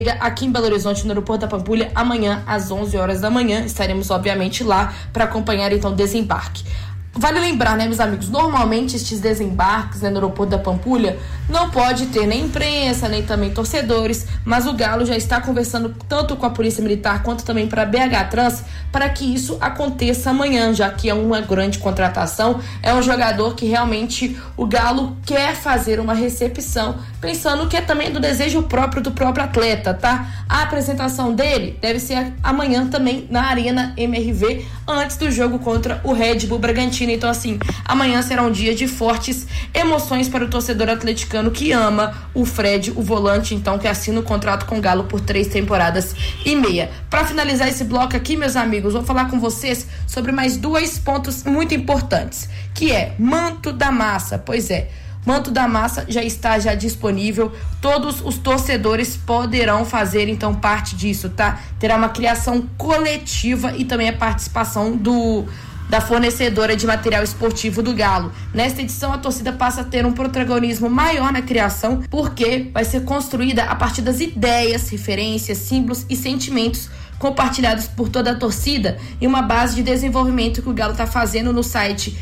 aqui em Belo Horizonte, no aeroporto da Pampulha, amanhã às 11 horas da manhã. Estaremos, obviamente, lá para acompanhar, então, o desembarque. Vale lembrar, né, meus amigos, normalmente estes desembarques, né, no aeroporto da Pampulha não pode ter nem imprensa, nem também torcedores, mas o Galo já está conversando tanto com a Polícia Militar quanto também para a BH Trans para que isso aconteça amanhã, já que é uma grande contratação, é um jogador que realmente o Galo quer fazer uma recepção, pensando que é também do desejo próprio do próprio atleta, tá? A apresentação dele deve ser amanhã também na Arena MRV, antes do jogo contra o Red Bull Bragantino. Então, assim, amanhã será um dia de fortes emoções para o torcedor atleticano que ama o Fred, o volante, então, que assina o contrato com o Galo por 3 temporadas e meia. Para finalizar esse bloco aqui, meus amigos, vou falar com vocês sobre mais 2 pontos muito importantes, que é Manto da Massa. Pois é, Manto da Massa já está disponível, todos os torcedores poderão fazer então parte disso, tá? Terá uma criação coletiva e também a participação da fornecedora de material esportivo do Galo. Nesta edição, a torcida passa a ter um protagonismo maior na criação, porque vai ser construída a partir das ideias, referências, símbolos e sentimentos compartilhados por toda a torcida e uma base de desenvolvimento que o Galo está fazendo no site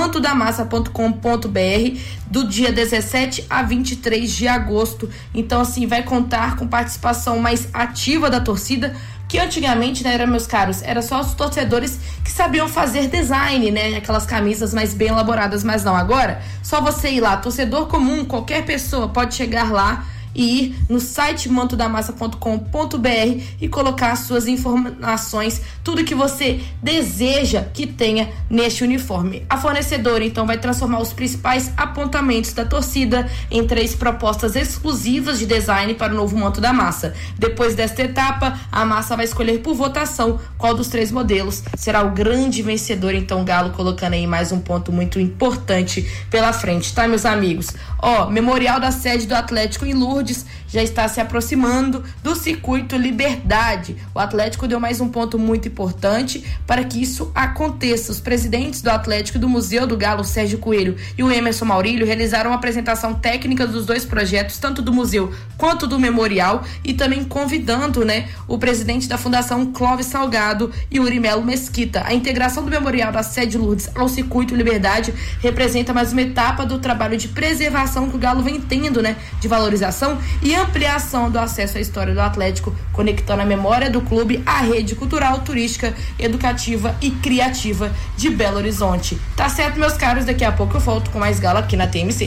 mantodamassa.com.br do dia 17 a 23 de agosto. Então, assim, vai contar com participação mais ativa da torcida, que antigamente, né, meus caros, era só os torcedores que sabiam fazer design, né, aquelas camisas mais bem elaboradas, mas não, agora, só você ir lá, torcedor comum, qualquer pessoa pode chegar lá e ir no site mantodamassa.com.br e colocar suas informações, tudo que você deseja que tenha neste uniforme. A fornecedora, então, vai transformar os principais apontamentos da torcida em 3 propostas exclusivas de design para o novo Manto da Massa. Depois desta etapa, a massa vai escolher por votação qual dos 3 modelos será o grande vencedor. Então, o Galo colocando aí mais um ponto muito importante pela frente, tá, meus amigos? Memorial da sede do Atlético em Lourdes já está se aproximando do circuito Liberdade. O Atlético deu mais um ponto muito importante para que isso aconteça. Os presidentes do Atlético e do Museu do Galo, Sérgio Coelho e o Emerson Maurílio, realizaram uma apresentação técnica dos 2 projetos, tanto do museu quanto do memorial, e também convidando, né, o presidente da Fundação Clóvis Salgado e Uri Melo Mesquita. A integração do memorial da sede Lourdes ao circuito Liberdade representa mais uma etapa do trabalho de preservação que o Galo vem tendo, né, de valorização e ampliação do acesso à história do Atlético, conectando a memória do clube à rede cultural, turística, educativa e criativa de Belo Horizonte. Tá certo, meus caros? Daqui a pouco eu volto com mais Galo aqui na TMC.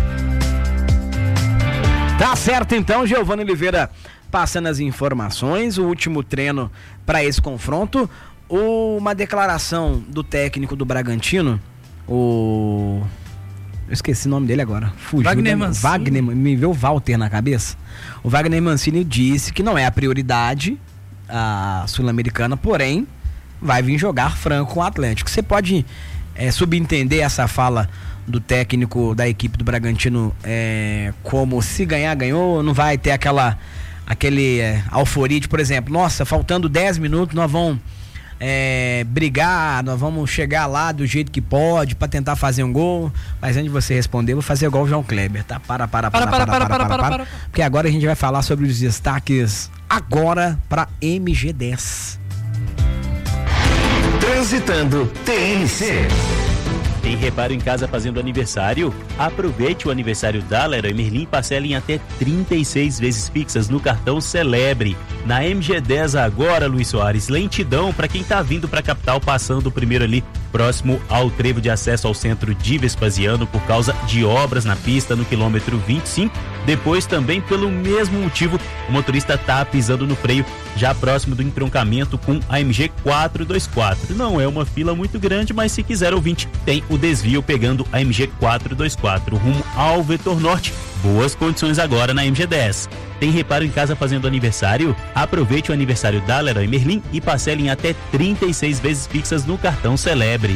Tá certo, então, Giovana Oliveira passando as informações, o último treino para esse confronto, uma declaração do técnico do Bragantino, eu esqueci o nome dele agora. Fugiu. Wagner Mancini. Me veio o Walter na cabeça. O Wagner Mancini disse que não é a prioridade a Sul-Americana, porém vai vir jogar franco com o Atlético. Você pode subentender essa fala do técnico da equipe do Bragantino como se ganhar, ganhou, não vai ter aquele alforia de, por exemplo, nossa, faltando 10 minutos nós vamos brigar, nós vamos chegar lá do jeito que pode pra tentar fazer um gol. Mas antes de você responder, vou fazer igual o João Kleber, tá? Para. Porque agora a gente vai falar sobre os destaques agora pra MG10. Transitando TMC. Tem reparo em casa fazendo aniversário? Aproveite o aniversário da Leroy Merlin e parcela em até 36 vezes fixas no cartão Celebre. Na MG10 agora, Luiz Soares, lentidão para quem tá vindo para a capital passando primeiro ali próximo ao trevo de acesso ao centro de Vespasiano por causa de obras na pista no quilômetro 25. Depois também pelo mesmo motivo o motorista tá pisando no freio já próximo do entroncamento com a MG 424. Não é uma fila muito grande, mas se quiser ouvinte, tem o desvio pegando a MG 424 rumo ao Vetor Norte. Boas condições agora na MG10. Tem reparo em casa fazendo aniversário? Aproveite o aniversário da Leroy Merlin e parcele em até 36 vezes fixas no cartão Celebre.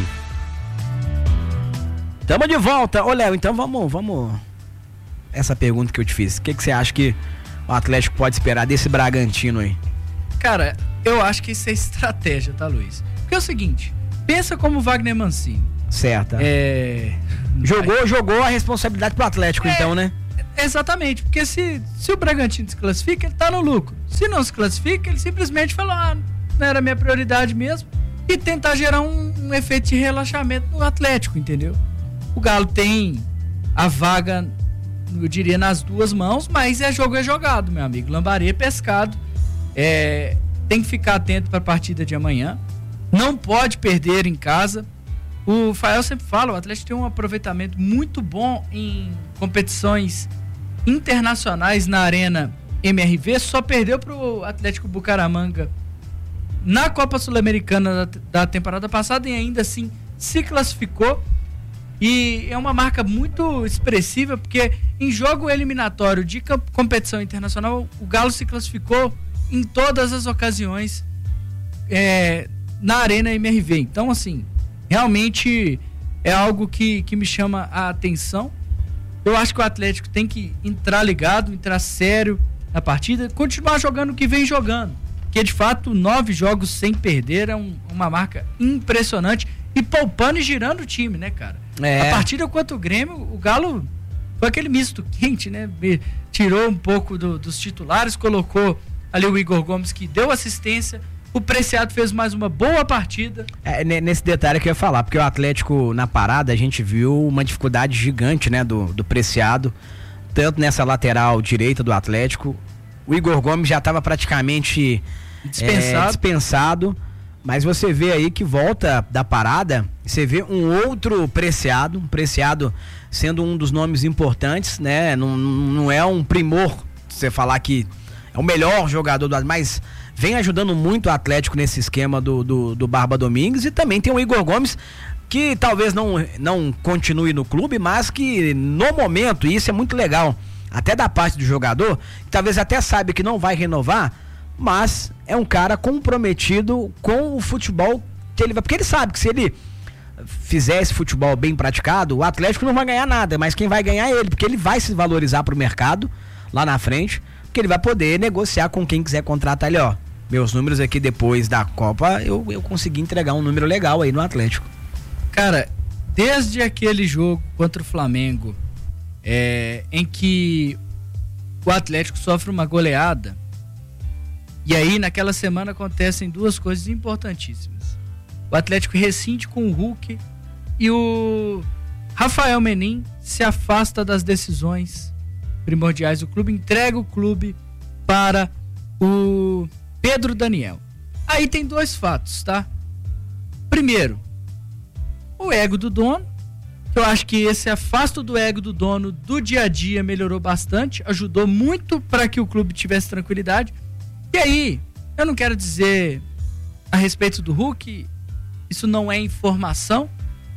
Tamo de volta. Ô, Léo, então vamos essa pergunta que eu te fiz. O que você acha que o Atlético pode esperar desse Bragantino aí? Cara, eu acho que isso é estratégia, tá, Luiz? Porque é o seguinte, pensa como o Wagner Mancini. Certo. Jogou a responsabilidade pro Atlético, então, né? Exatamente, porque se o Bragantino se classifica, ele tá no lucro. Se não se classifica, ele simplesmente fala, não era minha prioridade mesmo, e tentar gerar um efeito de relaxamento no Atlético, entendeu? O Galo tem a vaga, eu diria, nas duas mãos, mas é jogado, meu amigo. Lambaré pescado. Tem que ficar atento para a partida de amanhã. Não pode perder em casa. O Fael sempre fala, o Atlético tem um aproveitamento muito bom em competições internacionais na Arena MRV, só perdeu para o Atlético Bucaramanga na Copa Sul-Americana da temporada passada e ainda assim se classificou. E é uma marca muito expressiva, porque em jogo eliminatório de competição internacional, o Galo se classificou em todas as ocasiões na Arena MRV. Então, assim, realmente é algo que me chama a atenção. Eu acho que o Atlético tem que entrar ligado, entrar sério na partida, continuar jogando o que vem jogando. Porque, de fato, 9 jogos sem perder é uma marca impressionante. E poupando e girando o time, né, cara? A partida contra o Grêmio, o Galo foi aquele misto quente, né? Tirou um pouco dos titulares, colocou ali o Igor Gomes, que deu assistência. O Preciado fez mais uma boa partida. Nesse detalhe que eu ia falar, porque o Atlético, na parada, a gente viu uma dificuldade gigante, né, do Preciado, tanto nessa lateral direita do Atlético. O Igor Gomes já estava praticamente dispensado, mas você vê aí que volta da parada, você vê um outro Preciado, sendo um dos nomes importantes, né? Não é um primor você falar que é o melhor jogador do Atlético, mas vem ajudando muito o Atlético nesse esquema do Barba Domingues. E também tem o Igor Gomes, que talvez não continue no clube, mas que no momento, e isso é muito legal, até da parte do jogador, que talvez até saiba que não vai renovar, mas é um cara comprometido com o futebol que ele vai, porque ele sabe que se ele fizer esse futebol bem praticado, o Atlético não vai ganhar nada, mas quem vai ganhar é ele, porque ele vai se valorizar pro mercado lá na frente, porque ele vai poder negociar com quem quiser contratar ele, meus números aqui depois da Copa, eu consegui entregar um número legal aí no Atlético. Cara, desde aquele jogo contra o Flamengo, em que o Atlético sofre uma goleada, e aí naquela semana acontecem duas coisas importantíssimas. O Atlético rescinde com o Hulk e o Rafael Menin se afasta das decisões primordiais do clube, entrega o clube para o Pedro Daniel. Aí tem dois fatos, tá? Primeiro, o ego do dono. Eu acho que esse afasto do ego do dono do dia a dia melhorou bastante, ajudou muito para que o clube tivesse tranquilidade. E aí, eu não quero dizer a respeito do Hulk, isso não é informação,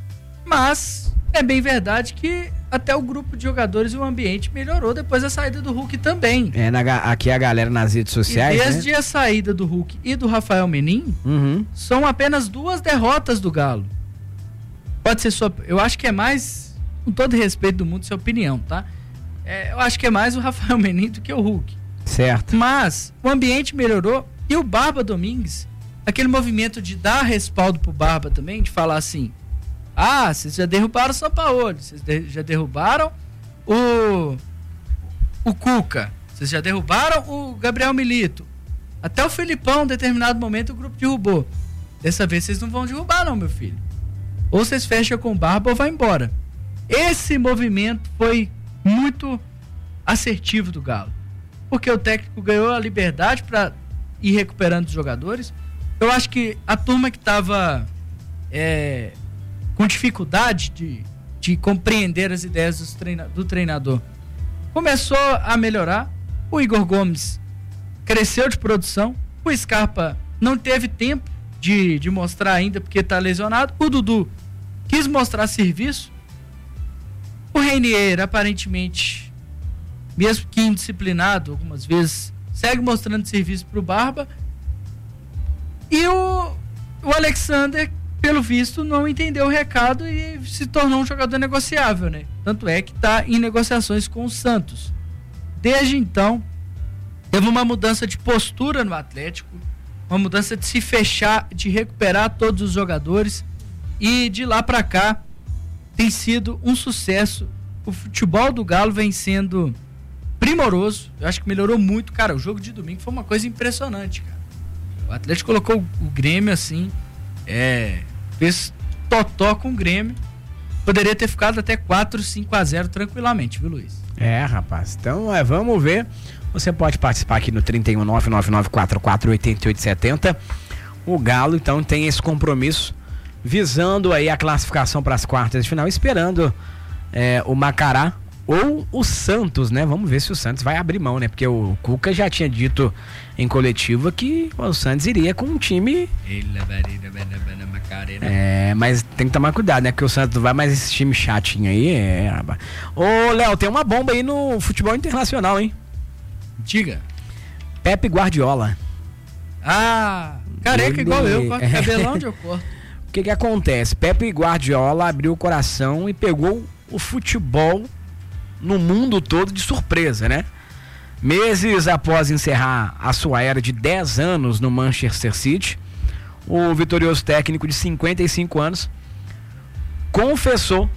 mas é bem verdade que até o grupo de jogadores e o ambiente melhorou depois da saída do Hulk também. Aqui a galera nas redes sociais, e desde a saída do Hulk e do Rafael Menin, são apenas 2 derrotas do Galo. Pode ser sua... Eu acho que é mais, com todo respeito do mundo, sua opinião, tá? Eu acho que é mais o Rafael Menin do que o Hulk. Certo. Mas o ambiente melhorou e o Barba Domingues, aquele movimento de dar respaldo pro Barba também, de falar assim, vocês já derrubaram o Sampaoli, vocês já derrubaram o Cuca, vocês já derrubaram o Gabriel Milito, até o Felipão, em determinado momento, o grupo derrubou. Dessa vez vocês não vão derrubar não, meu filho. Ou vocês fecham com o Barba ou vai embora. Esse movimento foi muito assertivo do Galo, porque o técnico ganhou a liberdade para ir recuperando os jogadores. Eu acho que a turma que estava com dificuldade de compreender as ideias do treinador começou a melhorar. O Igor Gomes cresceu de produção, o Scarpa não teve tempo de mostrar ainda porque está lesionado, o Dudu quis mostrar serviço, o Reinier aparentemente, mesmo que indisciplinado algumas vezes, segue mostrando serviço pro Barba, e o Alexander, pelo visto, não entendeu o recado e se tornou um jogador negociável, né? Tanto é que está em negociações com o Santos. Desde então, teve uma mudança de postura no Atlético, uma mudança de se fechar, de recuperar todos os jogadores, e de lá para cá tem sido um sucesso o futebol do Galo vem sendo primoroso. Eu acho que melhorou muito. Cara, o jogo de domingo foi uma coisa impressionante, cara. O Atlético colocou o Grêmio assim, fez totó com o Grêmio. Poderia ter ficado até 4-5-0 tranquilamente, viu, Luiz? Rapaz. Então, vamos ver. Você pode participar aqui no 31999448870. O Galo, então, tem esse compromisso visando aí a classificação para as quartas de final, esperando o Macará ou o Santos, né? Vamos ver se o Santos vai abrir mão, né? Porque o Cuca já tinha dito em coletiva que o Santos iria com um time... mas tem que tomar cuidado, né? Porque o Santos não vai mais esse time chatinho aí. Ô, Léo, tem uma bomba aí no futebol internacional, hein? Diga. Pepe Guardiola. Careca igual eu, com cabelão de eu corto. O que acontece? Pepe Guardiola abriu o coração e pegou o futebol no mundo todo de surpresa, né? Meses após encerrar a sua era de 10 anos no Manchester City, o vitorioso técnico de 55 anos confessou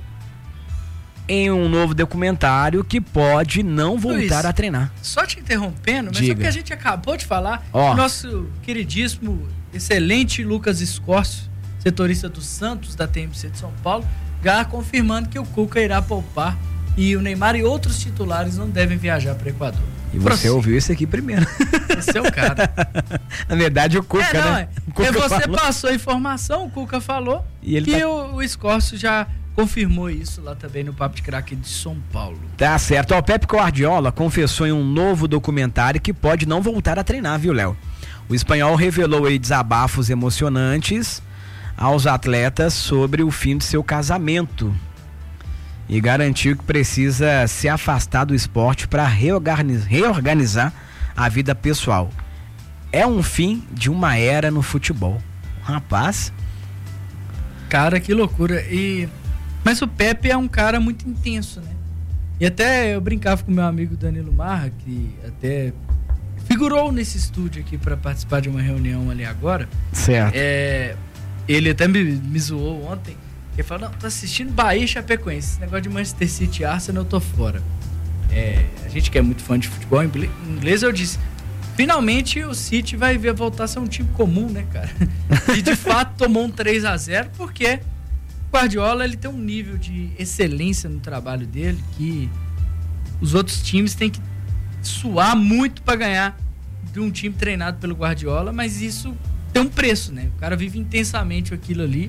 em um novo documentário que pode não voltar Luiz, a treinar. Só te interrompendo, mas Diga. é o que a gente acabou de falar. O nosso queridíssimo, excelente Lucas Escócio, setorista do Santos, da TMC de São Paulo, já confirmando que o Cuca irá poupar e o Neymar e outros titulares não devem viajar para o Equador. E você ouviu isso aqui primeiro. Esse é o cara. Na verdade, o Cuca, né? Você passou a informação, o Cuca falou e ele que o Escócio já confirmou isso lá também no Papo de Craque de São Paulo. Tá certo. O Pepe Guardiola confessou em um novo documentário que pode não voltar a treinar, viu, Léo? O espanhol revelou aí desabafos emocionantes aos atletas sobre o fim de seu casamento e garantiu que precisa se afastar do esporte para reorganizar a vida pessoal. É um fim de uma era no futebol. Rapaz. Cara, que loucura. Mas o Pepe é um cara muito intenso, né? E até eu brincava com meu amigo Danilo Marra, que até figurou nesse estúdio aqui para participar de uma reunião ali agora. Certo. Ele até me zoou ontem. Ele falou, não, tô assistindo Bahia e Chapecoense. Esse negócio de Manchester City e Arsenal eu tô fora. A gente que é muito fã de futebol inglês, eu disse, finalmente o City vai voltar a ser um time comum, né, cara? E de fato tomou um 3-0, porque o Guardiola ele tem um nível de excelência no trabalho dele que os outros times têm que suar muito para ganhar de um time treinado pelo Guardiola, mas isso tem um preço, né? O cara vive intensamente aquilo ali.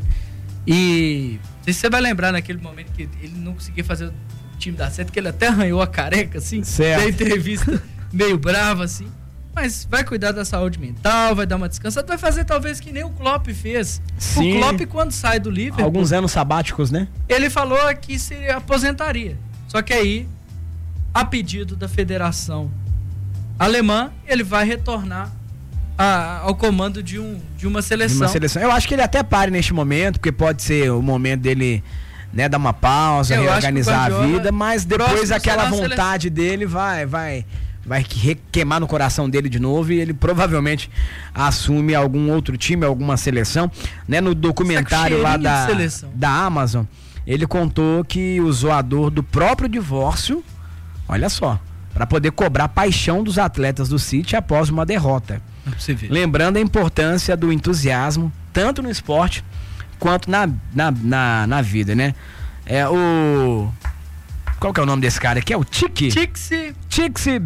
E não sei se você vai lembrar naquele momento que ele não conseguia fazer o time dar certo, que ele até arranhou a careca, assim, da entrevista meio brava, assim. Mas vai cuidar da saúde mental, vai dar uma descansada, vai fazer talvez que nem o Klopp fez. Sim. O Klopp, quando sai do Liverpool... Alguns anos sabáticos, né? Ele falou que se aposentaria. Só que aí, a pedido da Federação Alemã, ele vai retornar ao comando de uma seleção. Eu acho que ele até pare neste momento, porque pode ser o momento dele, né, dar uma pausa, reorganizar a vida, mas depois aquela vontade dele vai queimar no coração dele de novo e ele provavelmente assume algum outro time, alguma seleção, né? No documentário lá da Amazon, ele contou que usou a dor do próprio divórcio, olha só, para poder cobrar a paixão dos atletas do City após uma derrota. Lembrando a importância do entusiasmo, tanto no esporte quanto na vida, né? Qual que é o nome desse cara aqui? É o Tiki? Tixi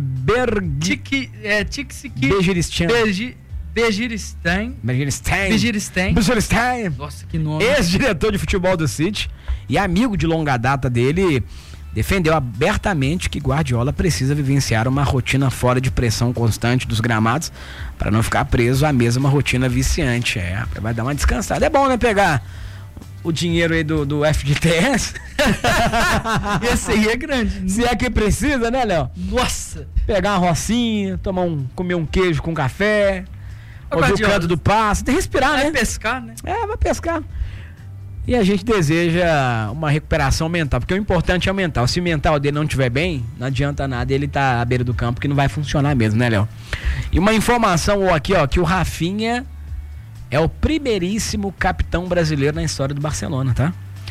Begiristain. Nossa, que nome. Ex-diretor de futebol do City e amigo de longa data dele, defendeu abertamente que Guardiola precisa vivenciar uma rotina fora de pressão constante dos gramados para não ficar preso à mesma rotina viciante. Vai dar uma descansada. É bom, né, pegar o dinheiro aí do FGTS. Esse aí é grande. Se é que precisa, né, Léo? Nossa! Pegar uma rocinha, comer um queijo com café, ouvir o canto do pássaro, respirar, né? Vai pescar, né? Vai pescar. E a gente deseja uma recuperação mental, porque o importante é o mental. Se o mental dele não estiver bem, não adianta nada ele tá à beira do campo, que não vai funcionar mesmo, né, Léo? E uma informação aqui, ó, que o Rafinha é o primeiríssimo capitão brasileiro na história do Barcelona, tá?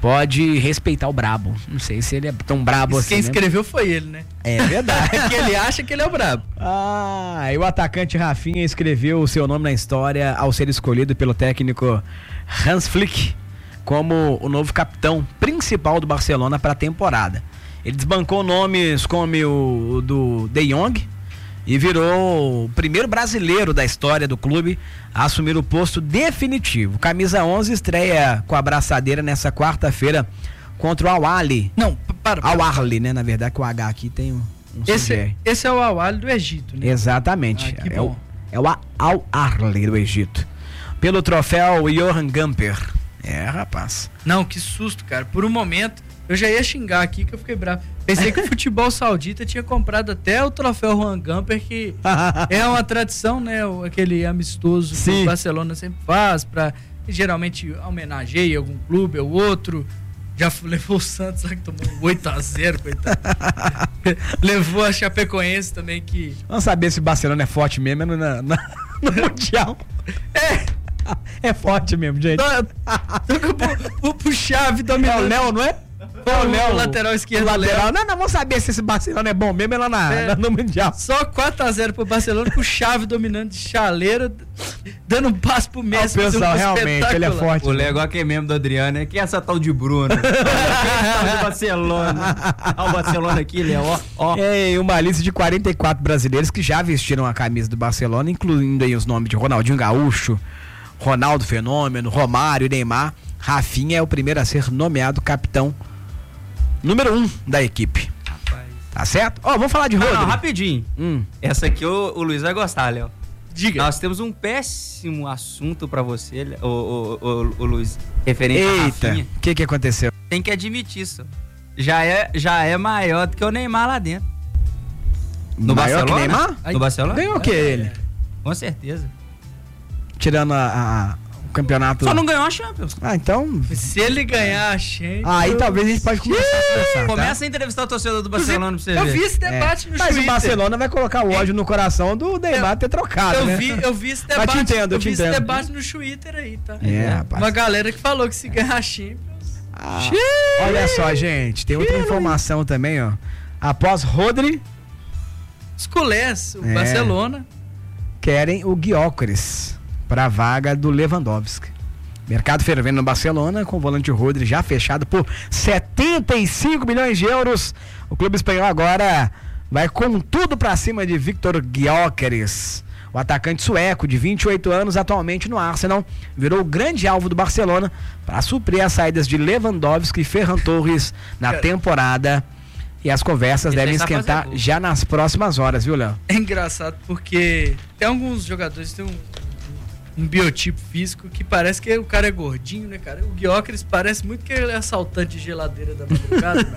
pode respeitar o brabo. Não sei se ele é tão brabo assim. Quem escreveu foi ele, né? É verdade. Que ele acha que ele é o brabo. E o atacante Rafinha escreveu o seu nome na história ao ser escolhido pelo técnico Hans Flick como o novo capitão principal do Barcelona para a temporada. Ele desbancou nomes como o do De Jong e virou o primeiro brasileiro da história do clube a assumir o posto definitivo. Camisa 11 estreia com a abraçadeira nessa quarta-feira contra o Al-Ahly. Não, para. Al-Ahly, né? Na verdade, que o H aqui tem um esse é o Al-Ahly do Egito, né? Exatamente. É o Al-Ahly do Egito. Pelo troféu Johan Gamper. Rapaz. Não, que susto, cara. Por um momento, eu já ia xingar aqui que eu fiquei bravo. Pensei que o futebol saudita tinha comprado até o troféu Johan Gamper, que é uma tradição, né? Aquele amistoso que o Barcelona sempre faz, geralmente homenageia algum clube ou outro. Já levou o Santos lá que tomou 8-0, coitado. Levou a Chapecoense também que... Vamos saber se o Barcelona é forte mesmo no Mundial. É forte mesmo, gente. O Xavi dominando. É o Léo, não é? O lateral esquerdo. Não, vamos saber se esse Barcelona é bom mesmo lá no Mundial. Só 4-0 pro Barcelona, com o Xavi dominando de chaleira, dando um passo pro Messi. O pessoal, realmente, ele é forte. O legal aqui mesmo do Adriano é que essa tal de Bruno. O Barcelona. O Barcelona aqui, Léo, ó. Uma lista de 44 brasileiros que já vestiram a camisa do Barcelona, incluindo aí os nomes de Ronaldinho Gaúcho, Ronaldo Fenômeno, Romário, Neymar. Rafinha é o primeiro a ser nomeado capitão número 1 da equipe. Rapaz. Tá certo? Vamos falar de Rodri. Não, rapidinho. Essa aqui o Luiz vai gostar, Léo. Diga. Nós temos um péssimo assunto pra você, o Luiz, referente a Rafinha. Eita, o que aconteceu? Tem que admitir isso. Já é maior do que o Neymar lá dentro. No maior Barcelona? Que Neymar? No Barcelona? Ganhou o que ele? Com certeza. Tirando o campeonato. Só não ganhou a Champions. Então. Se ele ganhar a Champions. Aí talvez a gente pode começar a conversar. Começa a entrevistar o torcedor do Barcelona pra você ver. Eu vi esse debate no Twitter. Mas o Barcelona vai colocar o ódio no coração do Neymar ter trocado. Eu vi esse debate. Mas te entendo, esse debate no Twitter aí, tá? Rapaz. Uma galera que falou que se ganhar a Champions. Olha só, gente. Tem outra informação também, ó. Após Rodri. Os culés, o Barcelona. Querem o Gyökeres para a vaga do Lewandowski. Mercado fervendo no Barcelona, com o volante Rodri já fechado por 75 milhões de euros. O clube espanhol agora vai com tudo para cima de Viktor Gyökeres. O atacante sueco de 28 anos, atualmente no Arsenal, virou o grande alvo do Barcelona para suprir as saídas de Lewandowski e Ferran Torres na temporada. E as conversas devem esquentar já nas próximas horas, viu, Léo? É engraçado porque tem alguns jogadores que têm um biotipo físico que parece que o cara é gordinho, né, cara? O Gyökeres parece muito que ele é assaltante de geladeira da madrugada.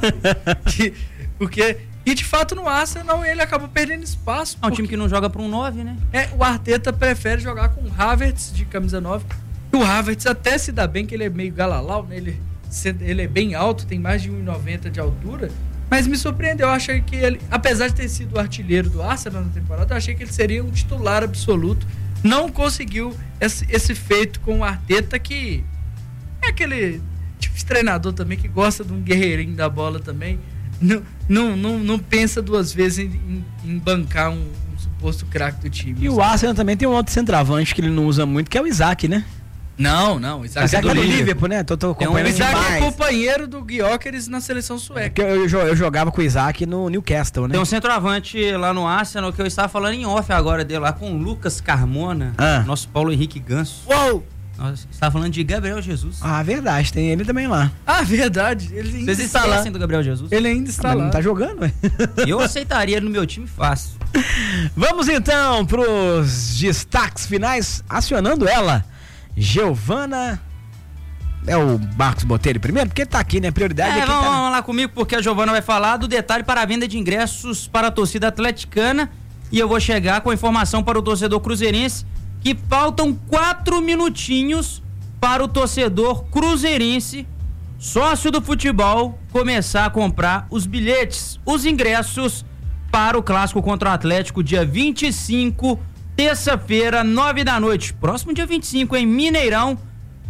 E de fato no Arsenal ele acaba perdendo espaço. É um time que não joga para um 9, né? O Arteta prefere jogar com o Havertz de camisa 9. E o Havertz até se dá bem, que ele é meio galalau, né? Ele é bem alto, tem mais de 1,90 de altura. Mas me surpreendeu, eu achei que ele, apesar de ter sido o artilheiro do Arsenal na temporada, eu achei que ele seria um titular absoluto. Não conseguiu esse feito com o Arteta, que é aquele tipo de treinador também que gosta de um guerreirinho da bola também. Não pensa duas vezes em bancar um suposto craque do time. E o Arsenal também tem um outro centroavante que ele não usa muito, que é o Isaac, né? Não, o Isaac é do Liverpool, né? Tô acompanhando o Isaac demais. É companheiro do Gyökeres na seleção sueca. Eu jogava com o Isaac no Newcastle, né? Tem um centroavante lá no Arsenal que eu estava falando em off agora dele, lá com o Lucas Carmona, nosso Paulo Henrique Ganso. Uou! Nós estava falando de Gabriel Jesus. Verdade, tem ele também lá. Verdade. Ele ainda Vocês esquecem do Gabriel Jesus? Ele ainda está lá. Não tá jogando, ué. Eu aceitaria ele no meu time fácil. Vamos então pros destaques finais, acionando ela, Giovana. É o Marcos Botelho primeiro? Porque tá aqui, né? Prioridade aqui. Vamos lá comigo, porque a Giovana vai falar do detalhe para a venda de ingressos para a torcida atleticana. E eu vou chegar com a informação para o torcedor cruzeirense que faltam 4 minutinhos para o torcedor cruzeirense, sócio do futebol, começar a comprar os bilhetes, os ingressos para o clássico contra o Atlético, dia 25, terça-feira, 9 da noite. Próximo dia 25, em Mineirão.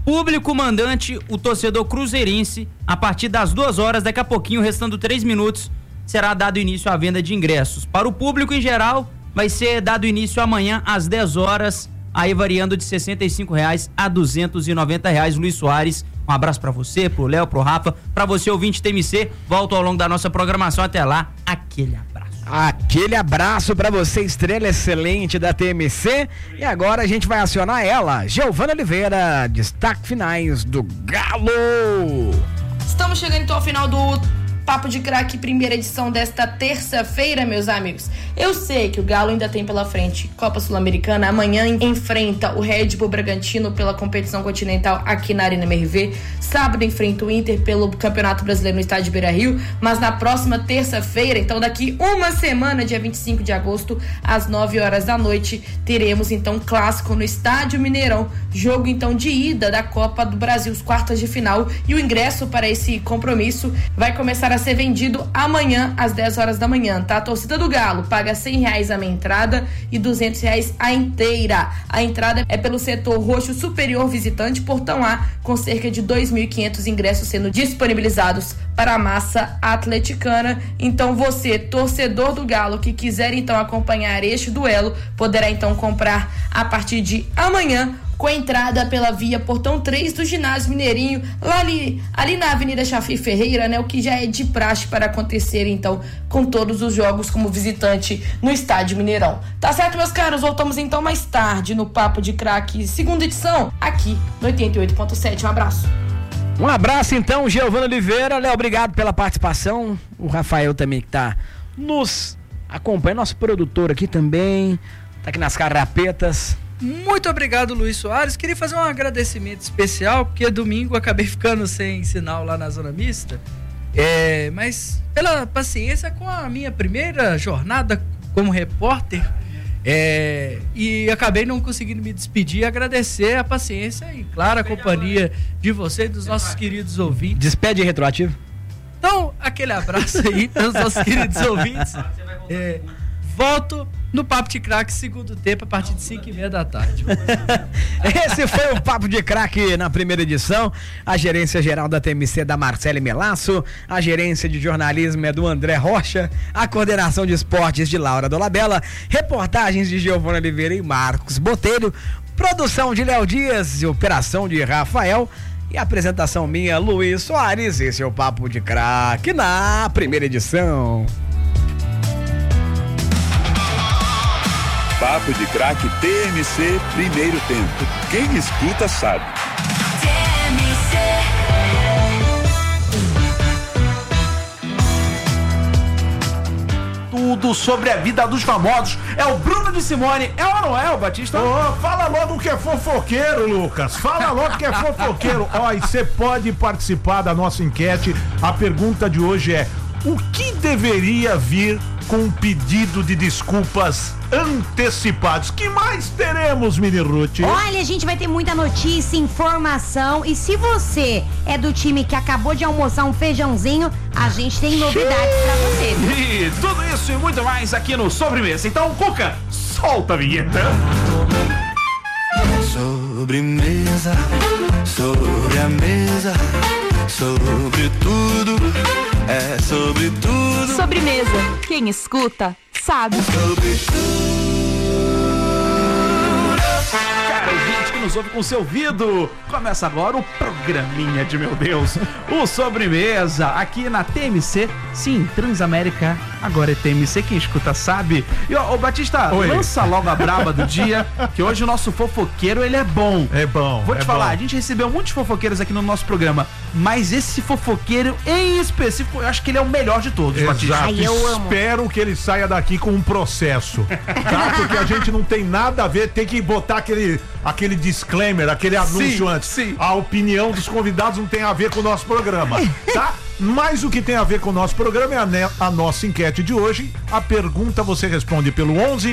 Público mandante, o torcedor cruzeirense, a partir das 2 horas, daqui a pouquinho, restando 3 minutos, será dado início à venda de ingressos. Para o público em geral, vai ser dado início amanhã às 10 horas, aí variando de R$65 a R$290. Luiz Soares, um abraço pra você, pro Léo, pro Rafa, pra você ouvinte TMC, volto ao longo da nossa programação, até lá, aquele abraço. Aquele abraço pra você, estrela excelente da TMC. E agora a gente vai acionar ela, Giovana Oliveira, destaque finais do Galo. Estamos chegando então ao final do Papo de Craque, primeira edição desta terça-feira, meus amigos. Eu sei que o Galo ainda tem pela frente Copa Sul-Americana. Amanhã enfrenta o Red Bull Bragantino pela competição continental aqui na Arena MRV. Sábado enfrenta o Inter pelo Campeonato Brasileiro no estádio Beira-Rio. Mas na próxima terça-feira, então daqui uma semana, dia 25 de agosto, às 9 horas da noite, teremos então clássico no estádio Mineirão. Jogo então de ida da Copa do Brasil, os quartas de final. E o ingresso para esse compromisso vai começar a ser vendido amanhã às 10 horas da manhã, tá? A torcida do Galo paga R$100 a meia entrada e R$200 a inteira. A entrada é pelo setor roxo superior visitante, portão A, com cerca de 2.500 ingressos sendo disponibilizados para a massa atleticana. Então você, torcedor do Galo, que quiser então acompanhar este duelo, poderá então comprar a partir de amanhã, com a entrada pela via Portão 3 do Ginásio Mineirinho, lá ali na Avenida Chafi Ferreira, né? O que já é de praxe para acontecer, então, com todos os jogos como visitante no Estádio Mineirão. Tá certo, meus caros? Voltamos então mais tarde no Papo de Craque, segunda edição, aqui no 88.7. Um abraço. Um abraço então, Giovana Oliveira. Léo, obrigado pela participação. O Rafael também que tá nos acompanhando, nosso produtor aqui também, tá aqui nas carapetas. Muito obrigado, Luiz Soares. Queria fazer um agradecimento especial, porque domingo eu acabei ficando sem sinal lá na Zona Mista. Mas pela paciência com a minha primeira jornada como repórter, e acabei não conseguindo me despedir. Agradecer a paciência e, claro, a companhia de você e dos nossos queridos ouvintes. Despede retroativo. Então, aquele abraço aí aos nossos queridos ouvintes. Volto no Papo de Craque, segundo tempo, a partir de 5h30 da tarde. Esse foi o Papo de Craque na primeira edição. A gerência geral da TMC é da Marcele Melasso, a gerência de jornalismo é do André Rocha, a coordenação de esportes de Laura Dolabella, reportagens de Giovana Oliveira e Marcos Botelho, produção de Léo Dias e operação de Rafael. E a apresentação minha, Luiz Soares. Esse é o Papo de Craque na primeira edição. Papo de Craque TMC, primeiro tempo. Quem escuta sabe. Tudo sobre a vida dos famosos. É o Bruno de Simone. É ou não é, o Batista? Fala logo que é fofoqueiro, Lucas. Fala logo que é fofoqueiro. E você pode participar da nossa enquete. A pergunta de hoje é: o que deveria vir com um pedido de desculpas antecipados? Que mais teremos, Mini Ruth? Olha, a gente vai ter muita notícia, informação, e se você é do time que acabou de almoçar um feijãozinho, a gente tem novidades pra você, viu? E tudo isso e muito mais aqui no Sobremesa. Então, Cuca, solta a vinheta. Sobremesa, sobre a mesa, sobre tudo, é sobre tudo. Sobremesa, quem escuta sabe. Sobre tudo. Cara, gente que nos ouve com seu ouvido, começa agora o programinha de meu Deus, o Sobremesa, aqui na TMC, sim, Transamérica, agora é TMC, quem escuta sabe. E ó, ô Batista, Oi. Lança logo a braba do dia, que hoje o nosso fofoqueiro, ele é bom. É bom. Vou te falar, a gente recebeu muitos fofoqueiros aqui no nosso programa, mas esse fofoqueiro em específico, eu acho que ele é o melhor de todos, Batista. Exato. Ai, eu amo. Espero que ele saia daqui com um processo, tá? Porque a gente não tem nada a ver, tem que botar aquele disclaimer, aquele anúncio antes. Sim. A opinião dos convidados não tem a ver com o nosso programa, tá? Mas o que tem a ver com o nosso programa é a nossa enquete de hoje. A pergunta você responde pelo 11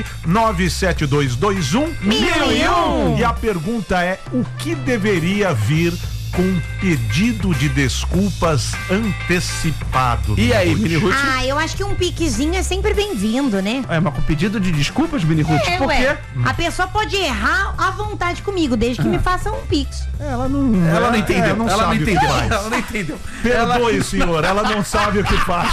97221 1001. E a pergunta é: o que deveria vir com um pedido de desculpas antecipado. E aí, Mini Ruth? Eu acho que um piquezinho é sempre bem-vindo, né? Mas com pedido de desculpas, Mini Ruth? Por quê? A pessoa pode errar à vontade comigo, desde que me faça um pix. Ela não entendeu. Ela não Ela não sabe o que entendeu. faz. Ela não entendeu. Perdoe, senhor, ela não sabe o que faz.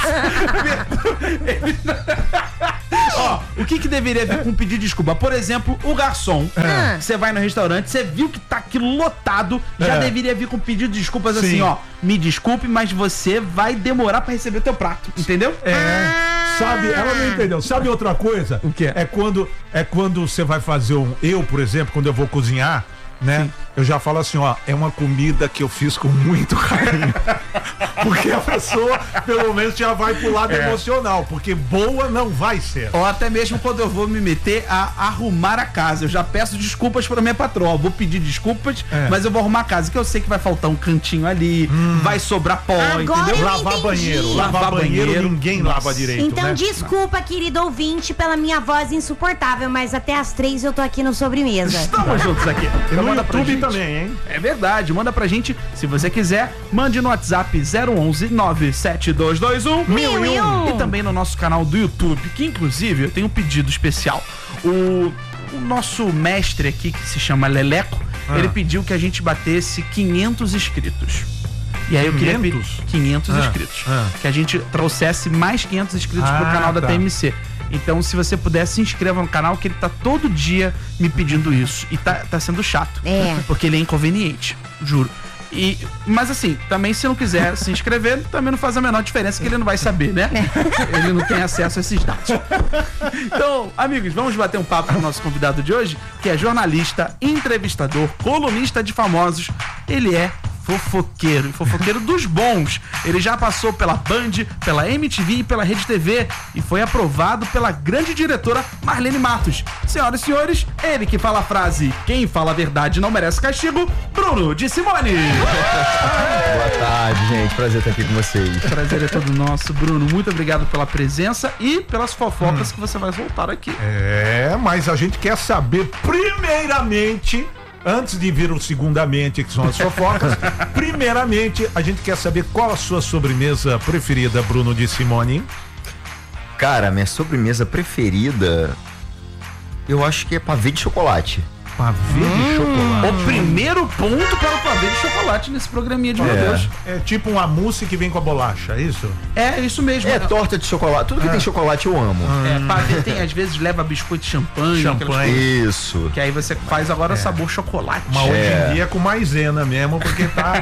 Ó, o que deveria vir com um pedido de desculpa? Por exemplo, o garçom. Você vai no restaurante, você viu que tá aqui lotado, já deveria vir com um pedido de desculpas assim, ó. Me desculpe, mas você vai demorar pra receber o teu prato, entendeu? Sabe, ela não entendeu. Sabe outra coisa? O quê? É quando você vai fazer eu, por exemplo, quando eu vou cozinhar, né? Sim. Eu já falo assim, ó, é uma comida que eu fiz com muito carinho. Porque a pessoa, pelo menos, já vai pro lado emocional, porque boa não vai ser. Ou até mesmo quando eu vou me meter a arrumar a casa, eu já peço desculpas pra minha patroa. Vou pedir desculpas, mas eu vou arrumar a casa, que eu sei que vai faltar um cantinho ali, vai sobrar pó, entendeu? Lavar banheiro. Lavar banheiro, ninguém lava direito, então, né? desculpa, querido ouvinte, pela minha voz insuportável, mas até às 3 eu tô aqui no Sobremesa. Estamos juntos aqui. E no manda YouTube também, hein? É verdade, manda pra gente, se você quiser, mande no WhatsApp 011 97221 1001 e também no nosso canal do YouTube, que inclusive eu tenho um pedido especial. O nosso mestre aqui, que se chama Leleco, ele pediu que a gente batesse 500 inscritos. E aí eu queria pedir 500 inscritos. Que a gente trouxesse mais 500 inscritos pro canal da TMC. Então, se você puder, se inscreva no canal, que ele tá todo dia me pedindo isso. E tá sendo chato. Porque ele é inconveniente, juro. Mas assim, também se não quiser se inscrever, também não faz a menor diferença, que ele não vai saber, né? Ele não tem acesso a esses dados. Então, amigos, vamos bater um papo com o nosso convidado de hoje, que é jornalista, entrevistador, colunista de famosos. Ele é fofoqueiro, e fofoqueiro dos bons. Ele já passou pela Band, pela MTV e pela Rede TV e foi aprovado pela grande diretora Marlene Matos. Senhoras e senhores, ele que fala a frase: quem fala a verdade não merece castigo, Bruno de Simone. Boa tarde, gente. Prazer estar aqui com vocês. Prazer é todo nosso, Bruno. Muito obrigado pela presença e pelas fofocas que você vai soltar aqui. Mas a gente quer saber primeiramente, antes de vir o segundamente, que são as fofocas, primeiramente, a gente quer saber qual a sua sobremesa preferida, Bruno de Simone. Cara, minha sobremesa preferida, eu acho que é pavê de chocolate. Pavê de chocolate. O primeiro ponto para o pavê de chocolate nesse programinha de meu Deus. É tipo uma mousse que vem com a bolacha, é isso? É isso mesmo. É torta de chocolate. Tudo que tem chocolate eu amo. Pavê tem, às vezes, leva biscoito de champanhe. Isso. Que aí você faz agora sabor chocolate. Mas hoje em dia é com maisena mesmo, porque tá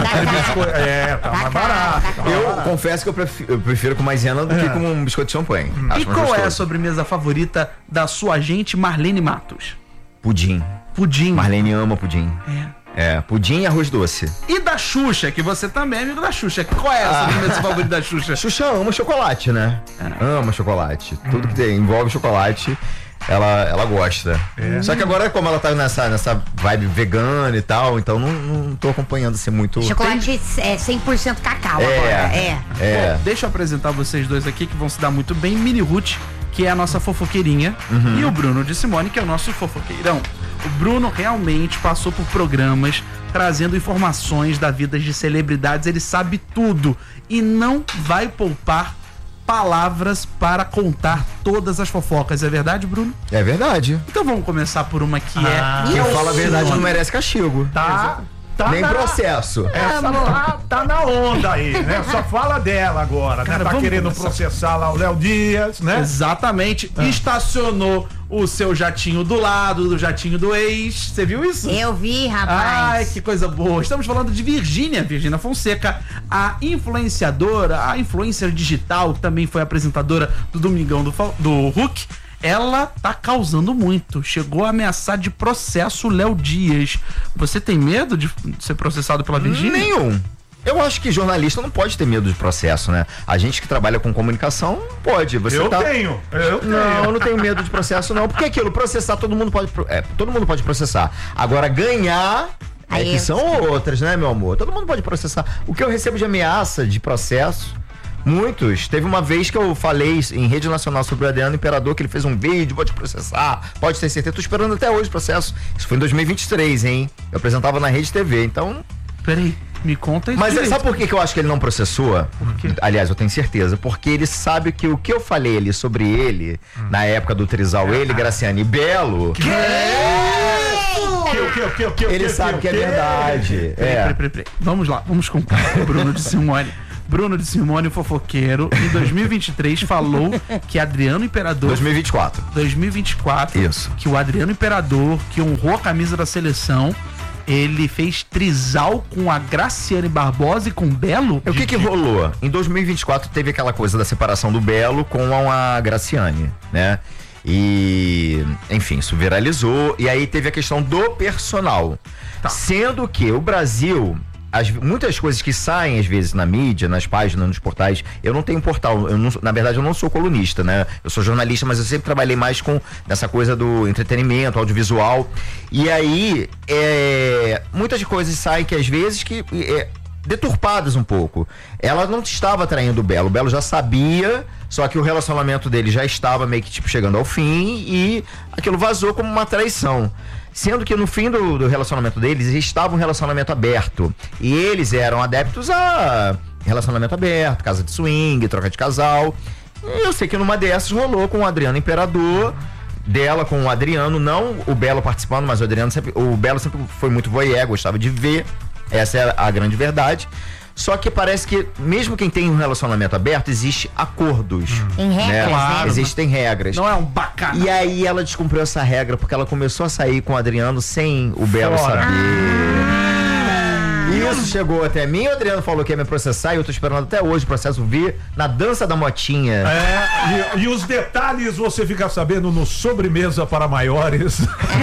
mais barato. Confesso que eu prefiro com maisena do que com um biscoito de champanhe. E qual é a sobremesa favorita da sua agente Marlene Matos? Pudim. Pudim. Marlene ama pudim. Pudim e arroz doce. E da Xuxa, que você também é amigo da Xuxa. Qual é a sobremesa favorita da Xuxa? Xuxa ama chocolate, né? Ama chocolate. Tudo que envolve chocolate, ela gosta. Só que agora, como ela tá nessa vibe vegana e tal, então não tô acompanhando assim muito. Chocolate é 100% cacau agora. Bom, deixa eu apresentar vocês dois aqui que vão se dar muito bem. Mini Ruth, que é a nossa fofoqueirinha, e o Bruno de Simone, que é o nosso fofoqueirão. O Bruno realmente passou por programas trazendo informações da vida de celebridades, ele sabe tudo e não vai poupar palavras para contar todas as fofocas. É verdade, Bruno? É verdade. Então vamos começar por uma que quem fala a verdade não merece castigo. Nem processo. Tá na onda aí, né? Só fala dela agora, cara, né? Tá querendo processar lá o Léo Dias, né? Exatamente. Estacionou o seu jatinho do lado do jatinho do ex. Você viu isso? Eu vi, rapaz. Ai, que coisa boa. Estamos falando de Virgínia Fonseca, a influenciadora, a influencer digital, que também foi apresentadora do Domingão do Hulk. Ela tá causando muito. Chegou a ameaçar de processo o Léo Dias. Você tem medo de ser processado pela Virgínia? Nenhum. Eu acho que jornalista não pode ter medo de processo, né? A gente que trabalha com comunicação pode. Eu tenho. Não, eu não tenho medo de processo, não. Porque aquilo, processar, todo mundo pode processar. Agora, ganhar que são outras, né, meu amor? Todo mundo pode processar. O que eu recebo de ameaça de processo, muitos. Teve uma vez que eu falei em rede nacional sobre o Adriano Imperador, que ele fez um vídeo, vou te processar, pode ter certeza. Tô esperando até hoje o processo. Isso foi em 2023, hein? Eu apresentava na Rede TV, então Peraí, me conta isso. Mas direito. sabe por que eu acho que ele não processou? Aliás, eu tenho certeza. Porque ele sabe que o que eu falei ali sobre ele, na época do Trisal, ele, Graciane e Belo... Ele sabe que é verdade. Peraí. Vamos lá, vamos com o Bruno de Simone. Bruno de Simone, o fofoqueiro, em 2023 falou que Adriano Imperador... 2024. Isso. Que o Adriano Imperador, que honrou a camisa da seleção, ele fez trisal com a Graciane Barbosa e com o Belo? O que rolou? Em 2024 teve aquela coisa da separação do Belo com a Graciane, né? E, enfim, isso viralizou. E aí teve a questão do personal. Sendo que o Brasil... muitas coisas que saem às vezes na mídia, nas páginas, nos portais, eu não tenho portal, na verdade eu não sou colunista, né? Eu sou jornalista, mas eu sempre trabalhei mais com essa coisa do entretenimento, audiovisual. E aí, muitas coisas saem que às vezes deturpadas um pouco. Ela não estava traindo o Belo já sabia, só que o relacionamento dele já estava meio que chegando ao fim e aquilo vazou como uma traição. Sendo que no fim do relacionamento deles estava um relacionamento aberto. E eles eram adeptos a relacionamento aberto, casa de swing, troca de casal. E eu sei que numa dessas rolou com o Adriano Imperador, dela com o Adriano, não o Belo participando, mas o Belo sempre foi muito voyeur, gostava de ver. Essa é a grande verdade. Só que parece que, mesmo quem tem um relacionamento aberto, existe acordos. Em regras, né? Claro. Existem regras. Não é um bacana. E aí ela descumpriu essa regra porque ela começou a sair com o Adriano sem o Belo saber. Isso chegou até mim, o Adriano falou que ia me processar e eu tô esperando até hoje o processo vir na dança da motinha. E os detalhes você fica sabendo no Sobremesa para Maiores.